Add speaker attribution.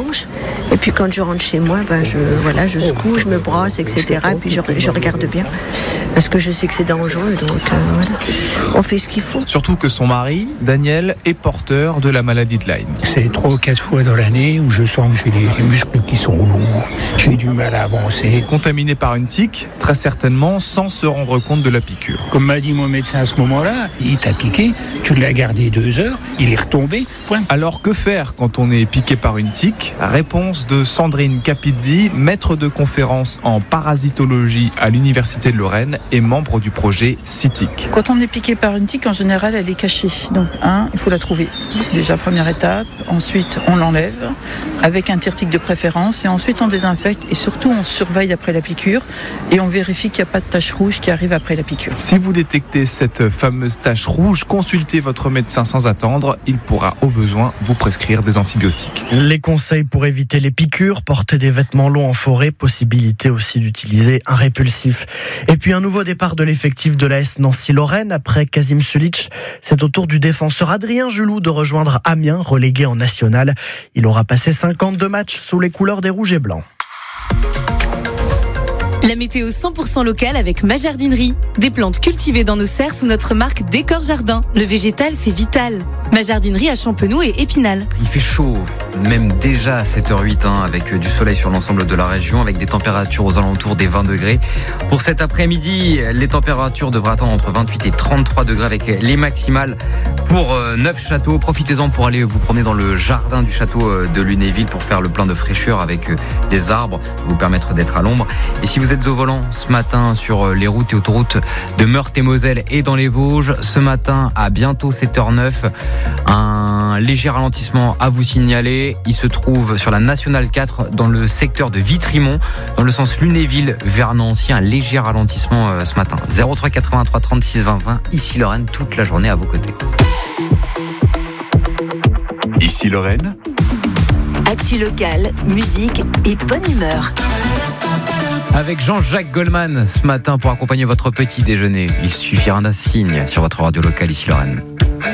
Speaker 1: dimanche. Et puis quand je rentre chez moi, je secoue, je me brosse, etc. Et puis je regarde bien. Parce que je sais que c'est dangereux, donc voilà. On fait ce qu'il faut.
Speaker 2: Surtout que son mari, Daniel, est porteur de la maladie de Lyme.
Speaker 3: C'est 3 ou 4 fois dans l'année où je sens que j'ai les muscles qui sont lourds, j'ai du mal à avancer.
Speaker 2: Contaminé par une tique, très certainement sans se rendre compte de la piqûre.
Speaker 3: Comme m'a dit mon médecin à ce moment-là, il t'a piqué, tu l'as gardé 2 heures, il est retombé, point.
Speaker 2: Alors que faire quand on est piqué par une tique ? Réponse de Sandrine Capizzi, maître de conférence en parasitologie à l'Université de Lorraine et membre du projet CITIC.
Speaker 4: Quand on est piqué par une tique, en général, elle est cachée. Donc, il faut la trouver. Déjà, première étape. Ensuite, on l'enlève avec un tire-tique de préférence. Et ensuite, on désinfecte. Et surtout, on surveille après la piqûre. Et on vérifie qu'il n'y a pas de tache rouge qui arrive après la piqûre.
Speaker 2: Si vous détectez cette fameuse tache rouge, consultez votre médecin sans attendre. Il pourra au besoin vous prescrire des antibiotiques.
Speaker 5: Les conseils pour éviter les piqûres, porter des vêtements longs en forêt, possibilité aussi d'utiliser un répulsif. Et puis un nouveau départ de l'effectif de l'AS Nancy-Lorraine après Kasim Sulic. C'est au tour du défenseur Adrien Juloux de rejoindre Amiens, relégué en national. Il aura passé 52 matchs sous les couleurs des Rouges et Blancs.
Speaker 6: La météo 100% locale avec ma jardinerie. Des plantes cultivées dans nos serres sous notre marque Décor Jardin. Le végétal, c'est vital. Ma jardinerie à Champenoux et Épinal.
Speaker 7: Il fait chaud, même déjà à 7h08, avec du soleil sur l'ensemble de la région, avec des températures aux alentours des 20 degrés. Pour cet après-midi, les températures devraient attendre entre 28 et 33 degrés avec les maximales pour 9 châteaux. Profitez-en pour aller vous promener dans le jardin du château de Lunéville pour faire le plein de fraîcheur avec les arbres, vous permettre d'être à l'ombre. Et si vous êtes au volant ce matin sur les routes et autoroutes de Meurthe-et-Moselle et dans les Vosges, ce matin à bientôt 7h09, un léger ralentissement à vous signaler. Il se trouve sur la Nationale 4 dans le secteur de Vitrimont, dans le sens Lunéville vers Nancy. Un léger ralentissement ce matin. 03 83 36 20 20. Ici Lorraine, toute la journée à vos côtés.
Speaker 8: Ici Lorraine.
Speaker 6: Actu locale, musique et bonne humeur.
Speaker 7: Avec Jean-Jacques Goldman ce matin pour accompagner votre petit déjeuner. Il suffira d'un signe sur votre radio locale ici Lorraine.